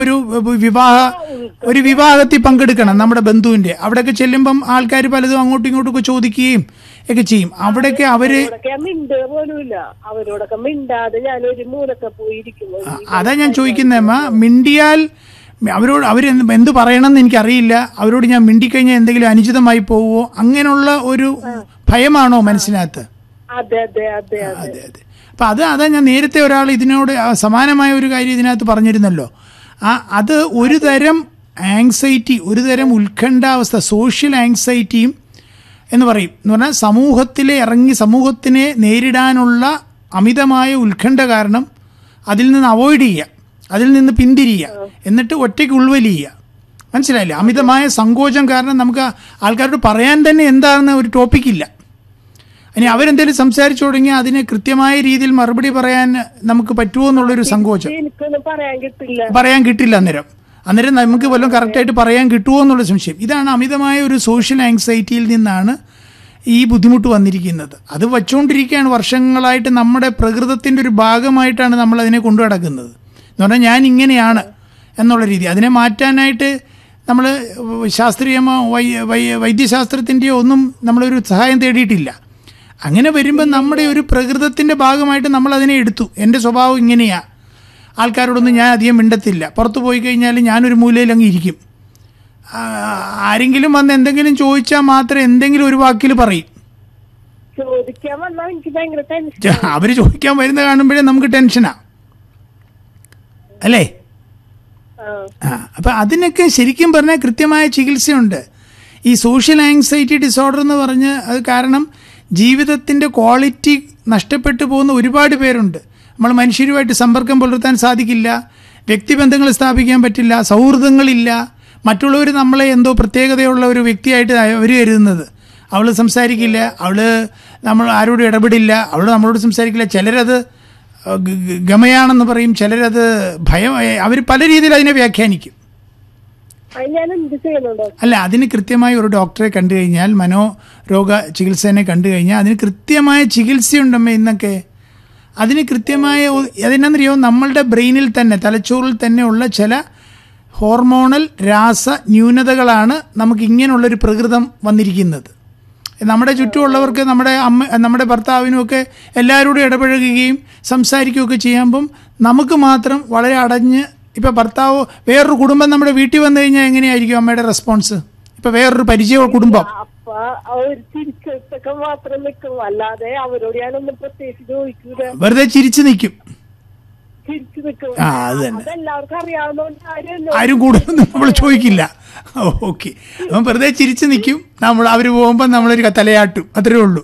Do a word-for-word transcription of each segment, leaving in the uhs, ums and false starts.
ഒരു വിവാഹ ഒരു വിവാഹത്തിൽ പങ്കെടുക്കണം നമ്മുടെ ബന്ധുവിന്റെ, അവിടെയൊക്കെ ചെല്ലുമ്പം ആൾക്കാർ പലതും അങ്ങോട്ടും ഇങ്ങോട്ടും ഒക്കെ ചോദിക്കുകയും ഒക്കെ ചെയ്യും. അവിടെയൊക്കെ അവര് അവരോടൊക്കെ മിണ്ടാതെ ഞാൻ ഒരു മൂലൊക്കെ പോയിരിക്കുന്നു. അതാ ഞാൻ ചോദിക്കുന്നേമ്മ, മിണ്ടിയാൽ അവരോട് അവർ എന്ത് പറയണമെന്ന് എനിക്കറിയില്ല, അവരോട് ഞാൻ മിണ്ടിക്കഴിഞ്ഞാൽ എന്തെങ്കിലും അനുചിതമായി പോവുമോ, അങ്ങനെയുള്ള ഒരു ഭയമാണോ മനസ്സിനകത്ത്? അതെ അതെ അതെ അതെ അതെ അപ്പൊ അത് അതാ ഞാൻ നേരത്തെ ഒരാൾ ഇതിനോട് സമാനമായ ഒരു കാര്യം ഇതിനകത്ത് പറഞ്ഞിരുന്നല്ലോ. ആ അത് ഒരു തരം ആങ്സൈറ്റി, ഒരു തരം ഉത്കണ്ഠാവസ്ഥ, സോഷ്യൽ ആങ്സൈറ്റിയും എന്ന് പറയും. എന്ന് പറഞ്ഞാൽ സമൂഹത്തിലെ ഇറങ്ങി സമൂഹത്തിനെ നേരിടാനുള്ള അമിതമായ ഉത്കണ്ഠ കാരണം അതിൽ നിന്ന് അവോയ്ഡ് ചെയ്യുക, അതിൽ നിന്ന് പിന്തിരിയുക, എന്നിട്ട് ഒറ്റയ്ക്ക് ഉൾവലിയുക. മനസ്സിലായില്ലേ? അമിതമായ സങ്കോചം കാരണം നമുക്ക് ആൾക്കാരോട് പറയാൻ തന്നെ എന്താണെന്ന് ഒരു ടോപ്പിക്കില്ല. ഇനി അവരെന്തെങ്കിലും സംസാരിച്ചു തുടങ്ങിയാൽ അതിന് കൃത്യമായ രീതിയിൽ മറുപടി പറയാൻ നമുക്ക് പറ്റുമോ എന്നുള്ളൊരു സങ്കോചം, പറയാൻ കിട്ടില്ല. അന്നേരം അന്നേരം നമുക്ക് വല്ലതും കറക്റ്റായിട്ട് പറയാൻ കിട്ടുമോ എന്നുള്ള സംശയം. ഇതാണ് അമിതമായ ഒരു സോഷ്യൽ ആങ്സൈറ്റിയിൽ നിന്നാണ് ഈ ബുദ്ധിമുട്ട് വന്നിരിക്കുന്നത്. അത് വച്ചുകൊണ്ടിരിക്കുകയാണ് വർഷങ്ങളായിട്ട്. നമ്മുടെ പ്രകൃതത്തിൻ്റെ ഒരു ഭാഗമായിട്ടാണ് നമ്മൾ അതിനെ കൊണ്ടു നടക്കുന്നത്. എന്ന് പറഞ്ഞാൽ ഞാൻ ഇങ്ങനെയാണ് എന്നുള്ള രീതി. അതിനെ മാറ്റാനായിട്ട് നമ്മൾ ശാസ്ത്രീയമോ വൈ വൈ വൈദ്യശാസ്ത്രത്തിൻ്റെയോ ഒന്നും നമ്മളൊരു സഹായം തേടിയിട്ടില്ല. അങ്ങനെ വരുമ്പോൾ നമ്മുടെ ഒരു പ്രകൃതത്തിൻ്റെ ഭാഗമായിട്ട് നമ്മൾ അതിനെ എടുത്തു. എൻ്റെ സ്വഭാവം ഇങ്ങനെയാണ്, ആൾക്കാരോടൊന്നും ഞാൻ അധികം മിണ്ടത്തില്ല, പുറത്തു പോയി കഴിഞ്ഞാൽ ഞാനൊരു മൂലയിൽ അങ്ങ് ഇരിക്കും, ആരെങ്കിലും വന്ന് എന്തെങ്കിലും ചോദിച്ചാൽ മാത്രം എന്തെങ്കിലും ഒരു വാക്കിൽ പറയും. അവര് ചോദിക്കാൻ വരുന്ന കാണുമ്പോഴേ നമുക്ക് ടെൻഷനാ അല്ലേ? ആ അപ്പം അതിനൊക്കെ ശരിക്കും പറഞ്ഞാൽ കൃത്യമായ ചികിത്സയുണ്ട്. ഈ സോഷ്യൽ ആങ്സൈറ്റി ഡിസോർഡർ എന്ന് പറഞ്ഞ് അത് കാരണം ജീവിതത്തിൻ്റെ ക്വാളിറ്റി നഷ്ടപ്പെട്ടു പോകുന്ന ഒരുപാട് പേരുണ്ട്. നമ്മൾ മനുഷ്യരുമായിട്ട് സമ്പർക്കം പുലർത്താൻ സാധിക്കില്ല, വ്യക്തിബന്ധങ്ങൾ സ്ഥാപിക്കാൻ പറ്റില്ല, സൗഹൃദങ്ങളില്ല, മറ്റുള്ളവർ നമ്മളെ എന്തോ പ്രത്യേകതയുള്ള ഒരു വ്യക്തിയായിട്ട് അവർ കരുതുന്നത്. അവൾ സംസാരിക്കില്ല, അവൾ നമ്മൾ ആരോടും ഇടപെടില്ല, അവൾ നമ്മളോട് സംസാരിക്കില്ല. ചിലരത് ഗമയാണെന്ന് പറയും, ചിലരത് ഭയം, അവർ പല രീതിയിൽ അതിനെ വ്യാഖ്യാനിക്കും. അല്ല, അതിന് കൃത്യമായി ഒരു ഡോക്ടറെ കണ്ടു കഴിഞ്ഞാൽ, മനോരോഗ ചികിത്സനെ കണ്ടു കഴിഞ്ഞാൽ അതിന് കൃത്യമായ ചികിത്സയുണ്ടമ്മേ ഇന്നൊക്കെ. അതിന് കൃത്യമായ അതെന്നറിയോ, നമ്മളുടെ ബ്രെയിനിൽ തന്നെ, തലച്ചോറിൽ തന്നെ ഉള്ള ചില ഹോർമോണൽ രാസ ന്യൂനതകളാണ് നമുക്ക് ഇങ്ങനെയുള്ളൊരു പ്രകൃതം വന്നിരിക്കുന്നത്. നമ്മുടെ ചുറ്റുമുള്ളവർക്ക്, നമ്മുടെ അമ്മ, നമ്മുടെ ഭർത്താവിനുമൊക്കെ എല്ലാവരോടും ഇടപഴകുകയും സംസാരിക്കുകയൊക്കെ ചെയ്യുമ്പം നമുക്ക് മാത്രം വളരെ അടഞ്ഞ്, ഇപ്പം ഭർത്താവോ വേറൊരു കുടുംബം നമ്മുടെ വീട്ടിൽ വന്നു കഴിഞ്ഞാൽ എങ്ങനെയായിരിക്കും അമ്മയുടെ റെസ്പോൺസ്? ഇപ്പം വേറൊരു പരിചയ കുടുംബം വെറുതെ ചിരിച്ചു നിൽക്കും. ആ അത് തന്നെ, ആരും കൂടുതൽ നമ്മൾ ചോദിക്കില്ല. ഓക്കെ, അപ്പം വെറുതെ ചിരിച്ചു നിൽക്കും. നമ്മൾ അവർ പോകുമ്പോൾ നമ്മളൊരു തലയാട്ടും, അത്രേ ഉള്ളൂ.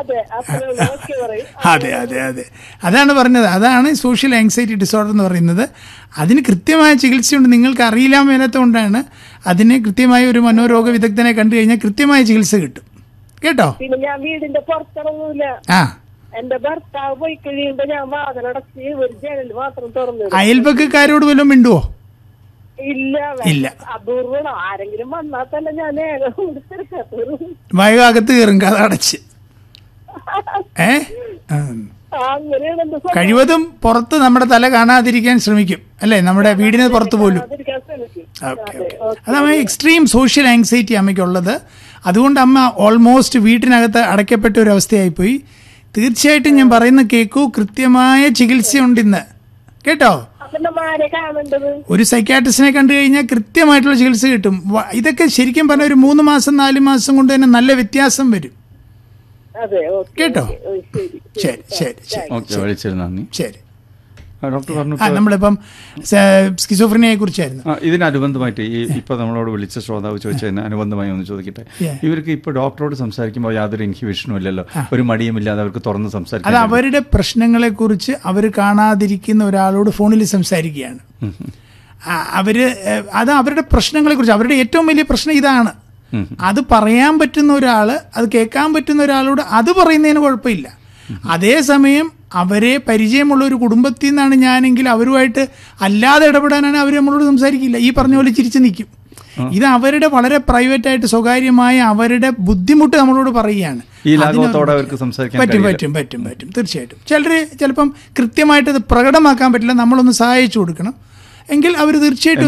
അതെ അതെ അതെ അതാണ് പറഞ്ഞത്. അതാണ് സോഷ്യൽ ആങ്സൈറ്റി ഡിസോർഡർ എന്ന് പറയുന്നത്. അതിന് കൃത്യമായ ചികിത്സയുണ്ട്. നിങ്ങൾക്ക് അറിയില്ല മേലാത്തതുകൊണ്ടാണ്. അതിന് കൃത്യമായ ഒരു മനോരോഗ വിദഗ്ധനെ കണ്ടു കഴിഞ്ഞാൽ കൃത്യമായ ചികിത്സ കിട്ടും. കേട്ടോ? പിന്നെ ഞാൻ വീടിന്റെ പുറത്തിറങ്ങൂല. ആ, എന്റെ ഭർത്താവ് പോയി കഴിയുമ്പോ ഞാൻ വാതിലടച്ച് ഒരു ജനൽ മാത്രം തുറന്നു. അയൽപക്കക്കാരോട് വല്ലതും മിണ്ടുവോ? ഇല്ല ഇല്ല, അപൂർവം. ആരെങ്കിലും വന്നാൽ തന്നെ ഞാൻ വയകത്ത് കയറും കഥ അടച്ച്. ഏ കഴിവതും പുറത്ത് നമ്മുടെ തല കാണാതിരിക്കാൻ ശ്രമിക്കും അല്ലേ? നമ്മുടെ വീടിന് പുറത്ത് പോലും. Okay okay അതമ്മ extreme social anxiety അമ്മയ്ക്കുള്ളത്. അതുകൊണ്ട് അമ്മ ഓൾമോസ്റ്റ് വീട്ടിനകത്ത് അടയ്ക്കപ്പെട്ട ഒരു അവസ്ഥയായിപ്പോയി. തീർച്ചയായിട്ടും ഞാൻ പറയുന്ന കേൾക്കൂ, കൃത്യമായ ചികിത്സയുണ്ട് ഇന്ന്. കേട്ടോ? ഒരു സൈക്യാട്രിസ്റ്റിനെ കണ്ടു കഴിഞ്ഞാൽ കൃത്യമായിട്ടുള്ള ചികിത്സ കിട്ടും. ഇതൊക്കെ ശരിക്കും പറഞ്ഞ ഒരു മൂന്ന് മാസം നാല് മാസം കൊണ്ട് തന്നെ നല്ല വ്യത്യാസം വരും. കേട്ടോ? ശരി ശരി ശരി ശരി. ഡോക്ടർ പറഞ്ഞു നമ്മളിപ്പം സ്കിസോഫ്രീനിയയെ കുറിച്ചായിരുന്നു. ഇതിനനുബന്ധമായിട്ട് ഈ ഇപ്പൊ നമ്മളോട് വിളിച്ച ശ്രോതാവ് ചോദിച്ചതിന് അനുബന്ധമായി ഒന്ന് ചോദിക്കട്ടെ. ഇവർക്ക് ഇപ്പൊ ഡോക്ടറോട് സംസാരിക്കുമ്പോൾ യാതൊരു ഇൻഹിബിഷനും ഇല്ലല്ലോ, ഒരു മടിയുമില്ലാതെ അവർക്ക് തുറന്ന് സംസാരിക്കാം. അത് അവരുടെ പ്രശ്നങ്ങളെ കുറിച്ച് അവർ കാണാതിരിക്കുന്ന ഒരാളോട് ഫോണിൽ സംസാരിക്കുകയാണ്. അവര് അത് അവരുടെ പ്രശ്നങ്ങളെ കുറിച്ച്, അവരുടെ ഏറ്റവും വലിയ പ്രശ്നം ഇതാണ്. അത് പറയാൻ പറ്റുന്ന ഒരാള്, അത് കേൾക്കാൻ പറ്റുന്ന ഒരാളോട് അത് പറയുന്നതിന് കുഴപ്പമില്ല. അതേസമയം അവരെ പരിചയമുള്ള ഒരു കുടുംബത്തിൽ നിന്നാണ് ഞാനെങ്കിൽ അവരുമായിട്ട് അല്ലാതെ ഇടപെടാനാണ് അവർ നമ്മളോട് സംസാരിക്കില്ല. ഈ പറഞ്ഞ പോലെ ചിരിച്ചു നിൽക്കും. ഇത് അവരുടെ വളരെ പ്രൈവറ്റായിട്ട് സ്വകാര്യമായ അവരുടെ ബുദ്ധിമുട്ട് നമ്മളോട് പറയുകയാണ്. പറ്റും പറ്റും പറ്റും പറ്റും തീർച്ചയായിട്ടും. ചിലർ ചിലപ്പം കൃത്യമായിട്ട് അത് പ്രകടമാക്കാൻ പറ്റില്ല, നമ്മളൊന്ന് സഹായിച്ചു കൊടുക്കണം. എങ്കിൽ അവർ തീർച്ചയായിട്ടും